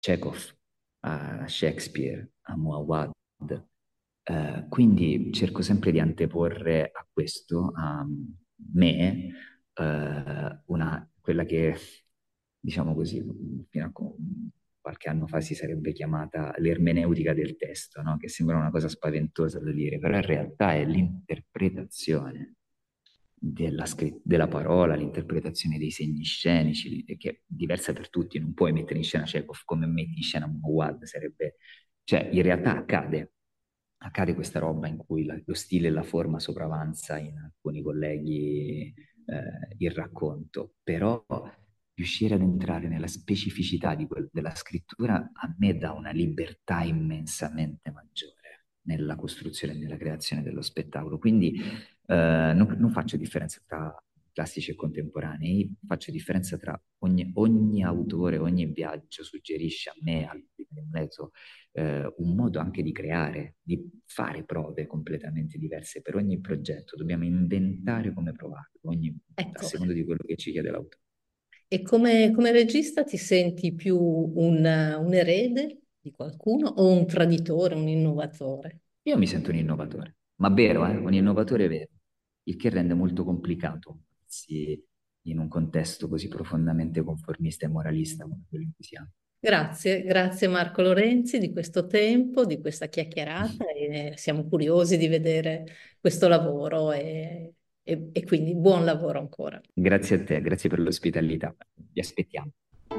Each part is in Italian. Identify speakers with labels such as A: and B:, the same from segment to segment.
A: Chekhov, a Shakespeare, a Muawad. Quindi cerco sempre di anteporre a questo, a me, quella che, diciamo così, fino a qualche anno fa si sarebbe chiamata l'ermeneutica del testo, no? Che sembra una cosa spaventosa da dire, però in realtà è l'interpretazione della parola, l'interpretazione dei segni scenici, che è diversa per tutti, non puoi mettere in scena Chekhov come metti in scena Muawad, sarebbe... Cioè, in realtà accade questa roba in cui lo stile e la forma sopravanza in alcuni colleghi il racconto, però riuscire ad entrare nella specificità della scrittura a me dà una libertà immensamente maggiore nella costruzione e nella creazione dello spettacolo. Quindi non faccio differenza tra classici e contemporanei, faccio differenza tra ogni autore, ogni viaggio suggerisce a me, al mezzo, un modo anche di creare, di fare prove completamente diverse per ogni progetto. Dobbiamo inventare come provarlo, a
B: Ecco,
A: seconda di quello che ci chiede l'autore.
B: e come regista ti senti più un erede di qualcuno o un traditore, un innovatore?
A: Io mi sento un innovatore, ma vero, un innovatore vero, il che rende molto complicato muoversi in un contesto così profondamente conformista e moralista come quello in cui siamo.
B: Grazie, grazie Marco Lorenzi di questo tempo, di questa chiacchierata e siamo curiosi di vedere questo lavoro e quindi buon lavoro ancora.
A: Grazie a te, grazie per l'ospitalità. Vi aspettiamo.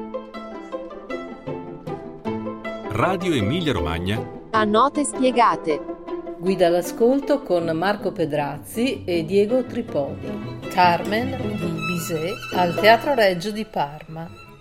C: Radio Emilia Romagna.
D: A note spiegate.
B: Guida all'ascolto con Marco Pedrazzi e Diego Tripodi. Carmen di Bizet al Teatro Regio di Parma.